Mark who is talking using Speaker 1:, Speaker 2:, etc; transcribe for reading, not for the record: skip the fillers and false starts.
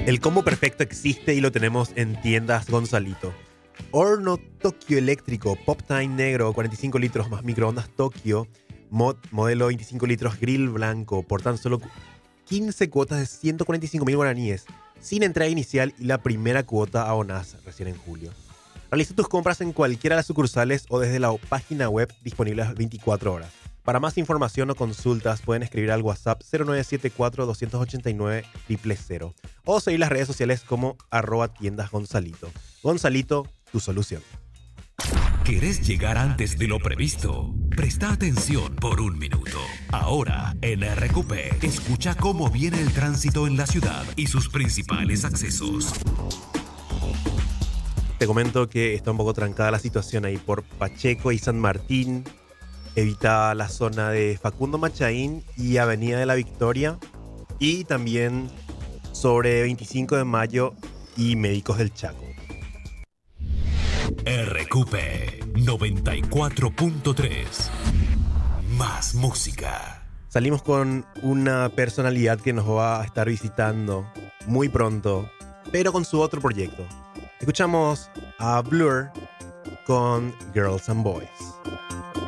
Speaker 1: El combo perfecto existe y lo tenemos en tiendas Gonzalito. Horno Tokio eléctrico, Pop Time negro, 45 litros más microondas Tokio, modelo 25 litros grill blanco por tan solo 15 cuotas de 145.000 guaraníes, sin entrega inicial y la primera cuota abonás recién en julio. Realiza tus compras en cualquiera de las sucursales o desde la página web disponible a las 24 horas. Para más información o consultas pueden escribir al WhatsApp 0974-289-000 o seguir las redes sociales como @tiendas Gonzalito. Gonzalito, tu solución.
Speaker 2: ¿Querés llegar antes de lo previsto? Presta atención por un minuto. Ahora, en RQP, escucha cómo viene el tránsito en la ciudad y sus principales accesos.
Speaker 1: Te comento que está un poco trancada la situación ahí por Pacheco y San Martín. Evita la zona de Facundo Machaín y Avenida de la Victoria. Y también sobre 25 de mayo y Médicos del Chaco.
Speaker 2: RQP 94.3. Más música.
Speaker 1: Salimos con una personalidad que nos va a estar visitando muy pronto, pero con su otro proyecto. Escuchamos a Blur con Girls and Boys.